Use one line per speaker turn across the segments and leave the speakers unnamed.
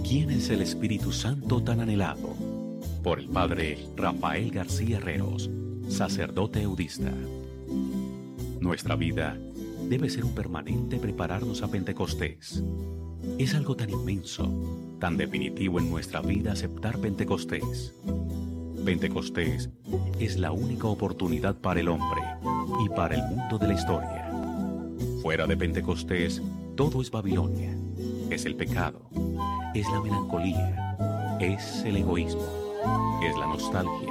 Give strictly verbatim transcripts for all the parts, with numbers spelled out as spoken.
¿Quién es el Espíritu Santo tan anhelado? Por el Padre Rafael García Herreros, sacerdote eudista. Nuestra vida debe ser un permanente prepararnos a Pentecostés. Es algo tan inmenso, tan definitivo en nuestra vida aceptar Pentecostés. Pentecostés es la única oportunidad para el hombre y para el mundo de la historia. Fuera de Pentecostés, todo es Babilonia, es el pecado, es la melancolía, es el egoísmo, es la nostalgia.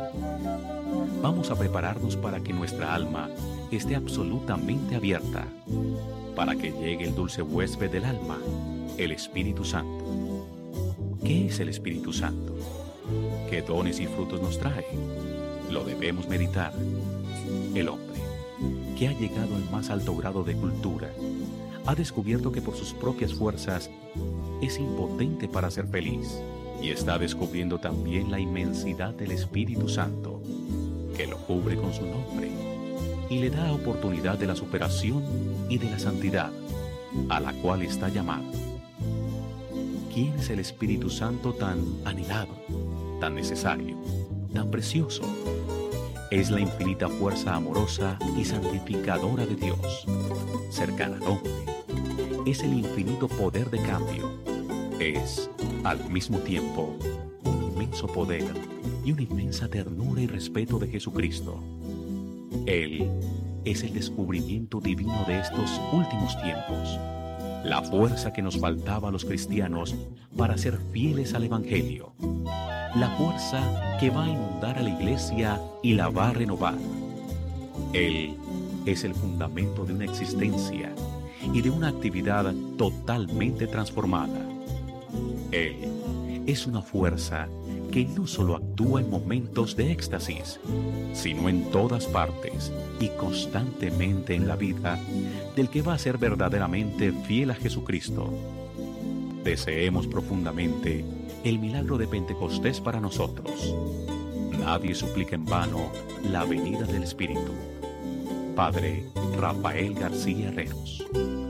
Vamos a prepararnos para que nuestra alma esté absolutamente abierta, para que llegue el dulce huésped del alma, el Espíritu Santo. ¿Qué es el Espíritu Santo? ¿Qué dones y frutos nos trae? Lo debemos meditar. El hombre, que ha llegado al más alto grado de cultura, ha descubierto que por sus propias fuerzas es impotente para ser feliz, y está descubriendo también la inmensidad del Espíritu Santo, que lo cubre con su nombre, y le da oportunidad de la superación y de la santidad, a la cual está llamado. ¿Quién es el Espíritu Santo tan anhelado, tan necesario, tan precioso? Es la infinita fuerza amorosa y santificadora de Dios, cercana al hombre. Es el infinito poder de cambio. Es, al mismo tiempo, un inmenso poder y una inmensa ternura y respeto de Jesucristo. Él es el descubrimiento divino de estos últimos tiempos, la fuerza que nos faltaba a los cristianos para ser fieles al Evangelio, la fuerza que va a inundar a la iglesia y la va a renovar. Él es el fundamento de una existencia y de una actividad totalmente transformada. Él es una fuerza que no solo actúa en momentos de éxtasis, sino en todas partes y constantemente en la vida del que va a ser verdaderamente fiel a Jesucristo. Deseemos profundamente el milagro de Pentecostés para nosotros. Nadie suplica en vano la venida del Espíritu. Padre Rafael García Herreros.